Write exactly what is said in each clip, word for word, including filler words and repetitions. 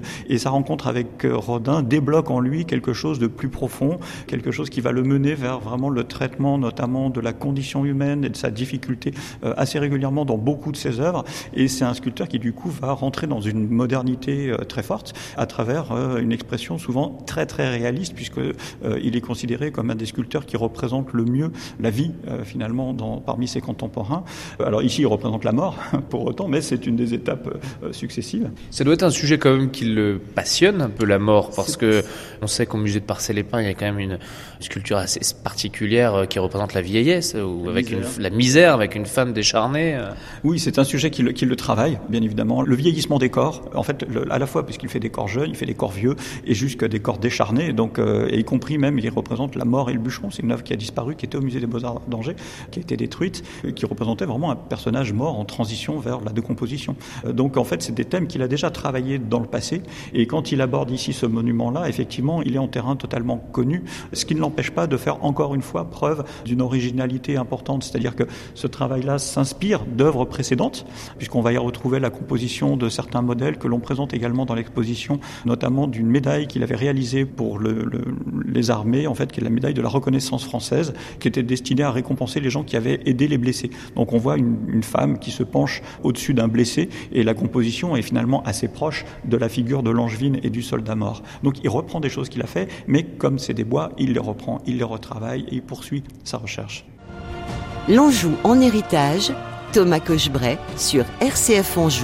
Et sa rencontre avec Rodin débloque en lui quelque chose de plus profond, quelque chose qui va le mener vers vraiment le traitement notamment de la condition humaine et de sa difficulté euh, assez régulièrement dans beaucoup de ses œuvres. Et c'est un sculpteur qui du coup va rentrer dans une modernité euh, très forte à travers euh, une expression souvent très très réaliste, puisque euh, il est considéré comme un des sculpteurs qui représente le mieux la vie euh, finalement dans, parmi ses contemporains. Alors ici il représente la mort pour autant, mais c'est une des étapes euh, successives. Ça doit être un sujet quand même qui le passionne un peu, la mort, parce que on sait qu'au musée de Parcé-les-Pins il y a quand même une sculpture assez particulière qui représente la vieillesse, ou la avec misère. Une, la misère, avec une femme décharnée. Oui, c'est un sujet qui le, qui le travaille, bien évidemment. Le vieillissement des corps, en fait, le, à la fois puisqu'il fait des corps jeunes, il fait des corps vieux, et jusqu'à des corps décharnés, donc, euh, et y compris même, il représente la mort et le bûcheron. C'est une œuvre qui a disparu, qui était au musée des Beaux-Arts d'Angers, qui a été détruite, qui représentait vraiment un personnage mort en transition vers la décomposition. Donc en fait, c'est des thèmes qu'il a déjà travaillé dans le passé, et quand il aborde ici ce monument-là, effectivement, il est en terrain totalement connu, ce qui ne l'empêche pas de faire encore une fois preuve d'une originalité importante, c'est-à-dire que ce travail-là s'inspire d'œuvres précédentes, puisqu'on va y retrouver la composition de certains modèles que l'on présente également dans l'exposition, notamment d'une médaille qu'il avait réalisée pour le, le, les armées, en fait, qui est la médaille de la reconnaissance française, qui était destinée à récompenser les gens qui avaient aidé les blessés. Donc on voit une, une femme qui se penche au-dessus d'un blessé, et la composition est finalement assez proche de la figure de l'Angevine et du soldat mort. Donc il reprend des choses qu'il a fait, mais comme c'est des bois, il les reprend, il les retravaille et il poursuit sa recherche. L'Anjou en héritage, Thomas Cochebray sur R C F Anjou.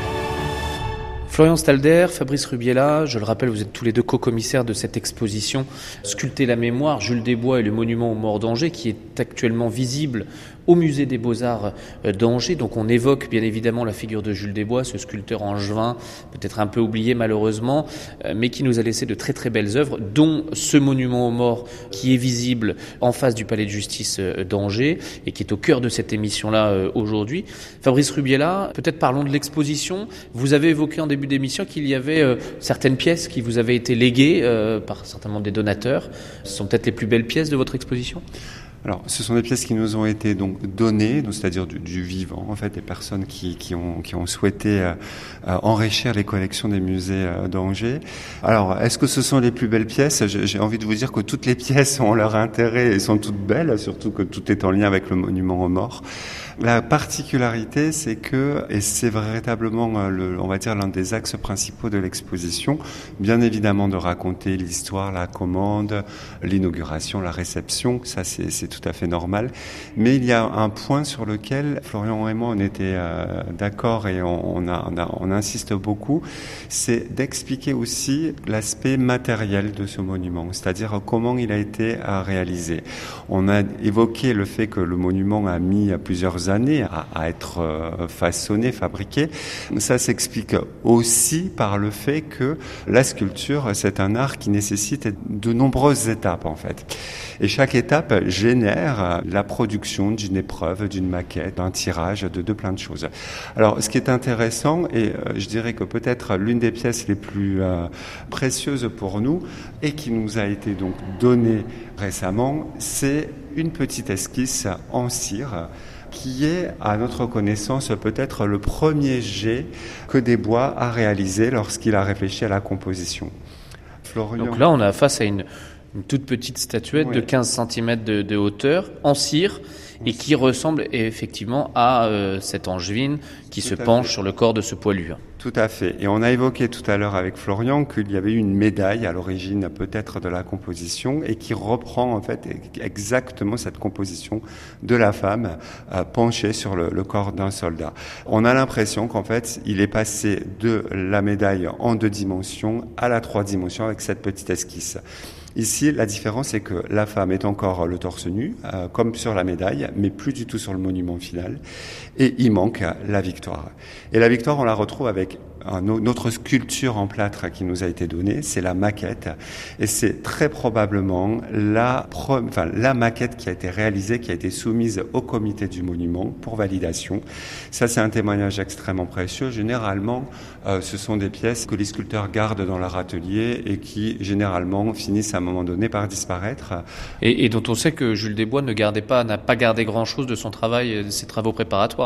Florian Stalder, Fabrice Rubiela, je le rappelle, vous êtes tous les deux co-commissaires de cette exposition Sculpter la mémoire, Jules Desbois et le monument aux morts d'Angers, qui est actuellement visible au musée des Beaux-Arts d'Angers. Donc on évoque bien évidemment la figure de Jules Desbois, ce sculpteur angevin, peut-être un peu oublié malheureusement, mais qui nous a laissé de très très belles œuvres, dont ce monument aux morts qui est visible en face du palais de justice d'Angers et qui est au cœur de cette émission-là aujourd'hui. Fabrice Rubiela, peut-être parlons de l'exposition. Vous avez évoqué en début d'émission qu'il y avait euh, certaines pièces qui vous avaient été léguées euh, par certainement des donateurs. Ce sont peut-être les plus belles pièces de votre exposition ? Alors, ce sont des pièces qui nous ont été donc données, donc, c'est-à-dire du, du vivant, en fait, des personnes qui, qui ont qui ont souhaité euh, euh, enrichir les collections des musées euh, d'Angers. Alors, est-ce que ce sont les plus belles pièces ? J'ai, j'ai envie de vous dire que toutes les pièces ont leur intérêt et sont toutes belles, surtout que tout est en lien avec le monument aux morts. La particularité, c'est que, et c'est véritablement, le, on va dire, l'un des axes principaux de l'exposition, bien évidemment de raconter l'histoire, la commande, l'inauguration, la réception, ça c'est, c'est tout à fait normal. Mais il y a un point sur lequel Florian et moi on était euh, d'accord et on, on, a, on, a, on insiste beaucoup, c'est d'expliquer aussi l'aspect matériel de ce monument, c'est-à-dire comment il a été réalisé. On a évoqué le fait que le monument a mis plusieurs années à, à être euh, façonné, fabriqué. Ça s'explique aussi par le fait que la sculpture, c'est un art qui nécessite de nombreuses étapes en fait. Et chaque étape génère la production d'une épreuve, d'une maquette, d'un tirage, de, de plein de choses. Alors, ce qui est intéressant, et euh, je dirais que peut-être l'une des pièces les plus euh, précieuses pour nous, et qui nous a été donc donnée récemment, c'est une petite esquisse en cire, qui est, à notre connaissance, peut-être le premier jet que Desbois a réalisé lorsqu'il a réfléchi à la composition. Florian. Donc là, on a face à une, une toute petite statuette oui. de quinze centimètres de, de hauteur, en cire, et qui ressemble effectivement à euh, cette angevine qui tout se penche fait. Sur le corps de ce poilu. Tout à fait. Et on a évoqué tout à l'heure avec Florian qu'il y avait eu une médaille à l'origine peut-être de la composition et qui reprend en fait exactement cette composition de la femme euh, penchée sur le, le corps d'un soldat. On a l'impression qu'en fait il est passé de la médaille en deux dimensions à la trois dimensions avec cette petite esquisse. Ici, la différence est que la femme est encore le torse nu, euh, comme sur la médaille, mais plus du tout sur le monument final. Et il manque la victoire. Et la victoire, on la retrouve avec une autre sculpture en plâtre qui nous a été donnée, c'est la maquette. Et c'est très probablement la, enfin, la maquette qui a été réalisée, qui a été soumise au comité du monument pour validation. Ça, c'est un témoignage extrêmement précieux. Généralement, euh, ce sont des pièces que les sculpteurs gardent dans leur atelier et qui, généralement, finissent à un moment donné par disparaître. Et, et dont on sait que Jules Desbois ne gardait pas, n'a pas gardé grand-chose de son travail, de ses travaux préparatoires, non ?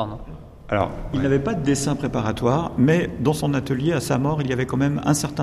Alors, il ouais. n'avait pas de dessin préparatoire, mais dans son atelier, à sa mort, il y avait quand même un certain